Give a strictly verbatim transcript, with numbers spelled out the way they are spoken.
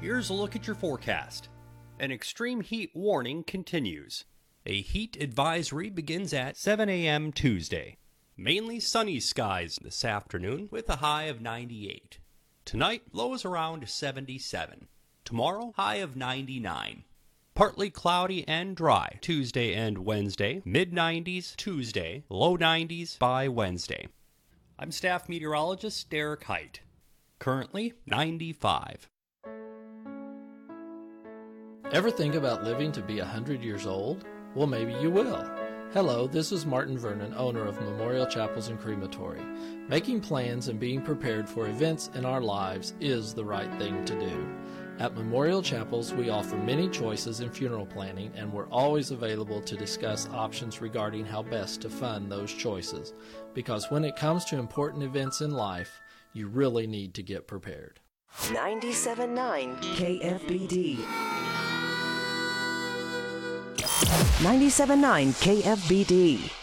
Here's a look at your forecast. An extreme heat warning continues. A heat advisory begins at seven a.m. Tuesday. Mainly sunny skies this afternoon with a high of ninety-eight. Tonight, lows around seventy-seven. Tomorrow, high of ninety-nine. Partly cloudy and dry Tuesday and Wednesday. mid nineties Tuesday, low nineties by Wednesday. I'm staff meteorologist Derek Height. Currently ninety-five. Ever think about living to be one hundred years old? Well, maybe you will. Hello, this is Martin Vernon, owner of Memorial Chapels and Crematory. Making plans and being prepared for events in our lives is the right thing to do. At Memorial Chapels, we offer many choices in funeral planning, and we're always available to discuss options regarding how best to fund those choices. Because when it comes to important events in life, you really need to get prepared. ninety-seven point nine K F B D. ninety-seven point nine K F B D.